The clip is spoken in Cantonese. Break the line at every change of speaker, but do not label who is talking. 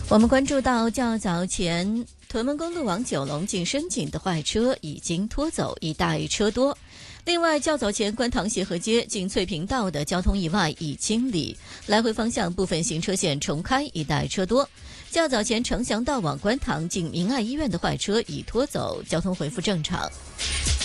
我们关注到较早前屯门公路往九龙近深井的坏车已经拖走一大车多。另外，较早前观塘协和街近翠屏道的交通意外已清理，来回方向部分行车线重开，一带车多。较早前城祥道往观塘近明爱医院的坏车已拖走，交通恢复正常。